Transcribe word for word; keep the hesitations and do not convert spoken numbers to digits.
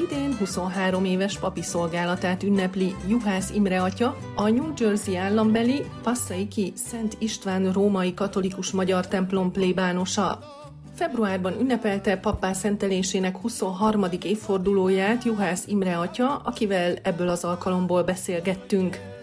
idén huszonhárom éves papi szolgálatát ünnepli Juhász Imre atya, a New Jersey állambeli Passaiki Szent István római katolikus magyar templom plébánosa. Februárban ünnepelte pappá szentelésének huszonharmadik évfordulóját Juhász Imre atya, akivel ebből az alkalomból beszélgettünk.